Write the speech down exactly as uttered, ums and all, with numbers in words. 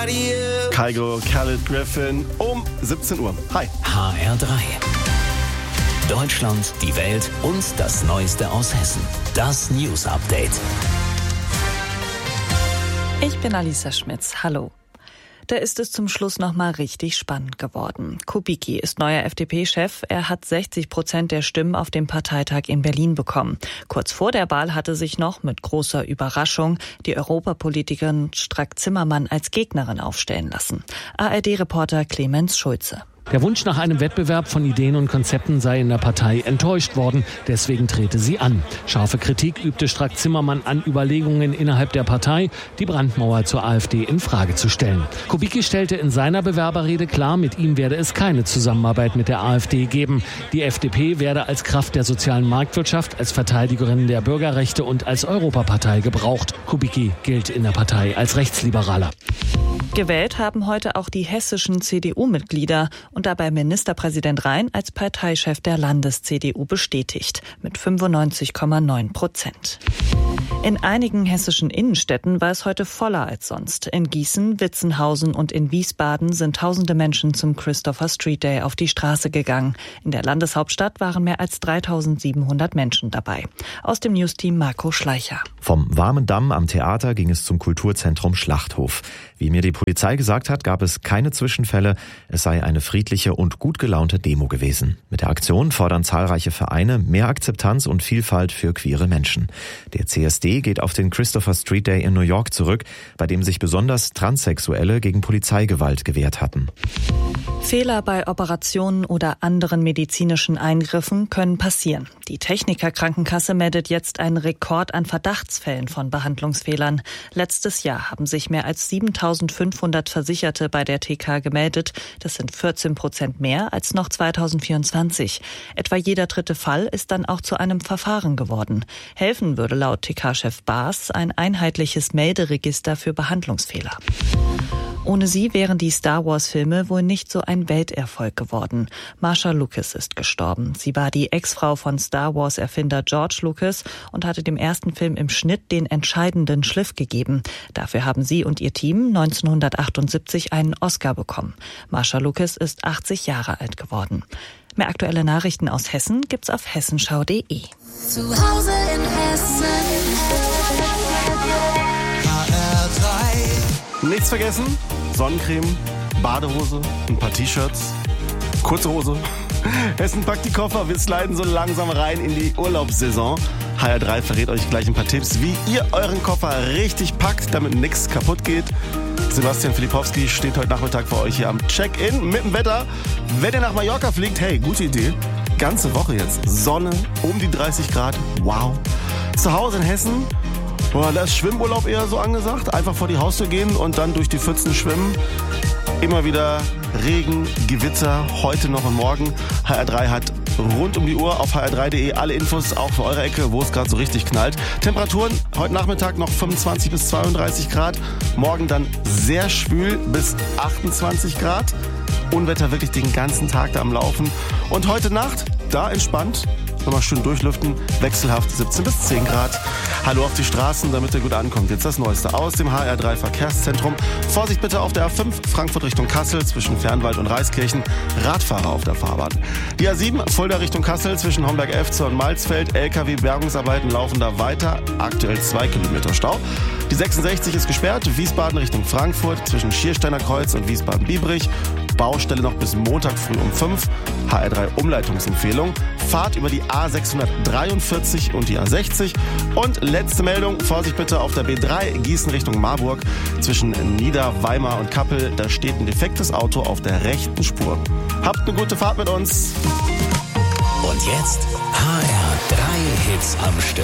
Kygo, Khaled Griffin um siebzehn Uhr. Hi. H R drei. Deutschland, die Welt und das Neueste aus Hessen. Das News Update. Ich bin Alisa Schmitz. Hallo. Da ist es zum Schluss noch mal richtig spannend geworden. Kubicki ist neuer F D P-Chef. Er hat sechzig Prozent der Stimmen auf dem Parteitag in Berlin bekommen. Kurz vor der Wahl hatte sich noch mit großer Überraschung die Europapolitikerin Strack-Zimmermann als Gegnerin aufstellen lassen. A R D-Reporter Clemens Schulze. Der Wunsch nach einem Wettbewerb von Ideen und Konzepten sei in der Partei enttäuscht worden. Deswegen trete sie an. Scharfe Kritik übte Strack-Zimmermann an Überlegungen innerhalb der Partei, die Brandmauer zur AfD in Frage zu stellen. Kubicki stellte in seiner Bewerberrede klar, mit ihm werde es keine Zusammenarbeit mit der AfD geben. Die F D P werde als Kraft der sozialen Marktwirtschaft, als Verteidigerin der Bürgerrechte und als Europapartei gebraucht. Kubicki gilt in der Partei als Rechtsliberaler. Gewählt haben heute auch die hessischen C D U-Mitglieder und dabei Ministerpräsident Rhein als Parteichef der Landes-C D U bestätigt mit fünfundneunzig Komma neun Prozent. In einigen hessischen Innenstädten war es heute voller als sonst. In Gießen, Witzenhausen und in Wiesbaden sind tausende Menschen zum Christopher Street Day auf die Straße gegangen. In der Landeshauptstadt waren mehr als dreitausendsiebenhundert Menschen dabei. Aus dem Newsteam Marco Schleicher. Vom Warmen Damm am Theater ging es zum Kulturzentrum Schlachthof. Wie mir die Polizei gesagt hat, gab es keine Zwischenfälle. Es sei eine friedliche und gut gelaunte Demo gewesen. Mit der Aktion fordern zahlreiche Vereine mehr Akzeptanz und Vielfalt für queere Menschen. Der C S D geht auf den Christopher Street Day in New York zurück, bei dem sich besonders Transsexuelle gegen Polizeigewalt gewehrt hatten. Fehler bei Operationen oder anderen medizinischen Eingriffen können passieren. Die Techniker-Krankenkasse meldet jetzt einen Rekord an Verdachtsfällen von Behandlungsfehlern. Letztes Jahr haben sich mehr als siebentausendfünfhundert Versicherte bei der T K gemeldet. Das sind vierzehn Prozent mehr als noch zweitausendvierundzwanzig. Etwa jeder dritte Fall ist dann auch zu einem Verfahren geworden. Helfen würde laut T K-Chef Baas ein einheitliches Melderegister für Behandlungsfehler. Ohne sie wären die Star-Wars-Filme wohl nicht so ein Welterfolg geworden. Marsha Lucas ist gestorben. Sie war die Ex-Frau von Star Wars-Erfinder George Lucas und hatte dem ersten Film im Schnitt den entscheidenden Schliff gegeben. Dafür haben sie und ihr Team neunzehnhundertachtundsiebzig einen Oscar bekommen. Marsha Lucas ist achtzig Jahre alt geworden. Mehr aktuelle Nachrichten aus Hessen gibt's auf hessenschau punkt de. Zu Hause in Hessen. H R drei. Nichts vergessen, Sonnencreme, Badehose, ein paar T-Shirts, kurze Hose. Hessen packt die Koffer, wir sliden so langsam rein in die Urlaubssaison. H R drei verrät euch gleich ein paar Tipps, wie ihr euren Koffer richtig packt, damit nichts kaputt geht. Sebastian Filipowski steht heute Nachmittag für euch hier am Check-in mit dem Wetter. Wenn ihr nach Mallorca fliegt, hey, gute Idee. Ganze Woche jetzt. Sonne, um die dreißig Grad. Wow. Zu Hause in Hessen, boah, da ist Schwimmurlaub eher so angesagt. Einfach vor die Haustür gehen und dann durch die Pfützen schwimmen. Immer wieder Regen, Gewitter, heute noch und morgen. H R drei hat rund um die Uhr auf h r drei punkt de alle Infos, auch für eure Ecke, wo es gerade so richtig knallt. Temperaturen heute Nachmittag noch fünfundzwanzig bis zweiunddreißig Grad. Morgen dann sehr schwül bis achtundzwanzig Grad. Unwetter wirklich den ganzen Tag da am Laufen. Und heute Nacht, da entspannt, nochmal schön durchlüften, wechselhaft siebzehn bis zehn Grad. Hallo auf die Straßen, damit ihr gut ankommt. Jetzt das Neueste aus dem H R drei Verkehrszentrum. Vorsicht bitte auf der A fünf, Frankfurt Richtung Kassel, zwischen Fernwald und Reiskirchen. Radfahrer auf der Fahrbahn. Die A sieben, Fulda Richtung Kassel, zwischen Homberg-Efze und Malzfeld. L K W-Bergungsarbeiten laufen da weiter. Aktuell zwei Kilometer Stau. Die sechsundsechzig ist gesperrt. Wiesbaden Richtung Frankfurt, zwischen Schiersteiner Kreuz und Wiesbaden-Biebrich. Baustelle noch bis Montag früh um fünf. H R drei Umleitungsempfehlung. Fahrt über die A sechshundertdreiundvierzig und die A sechzig. Und letzte Meldung, Vorsicht bitte auf der B drei, Gießen Richtung Marburg. Zwischen Nieder-, Weimar und Kappel, da steht ein defektes Auto auf der rechten Spur. Habt eine gute Fahrt mit uns. Und jetzt H R drei Hits am Stück.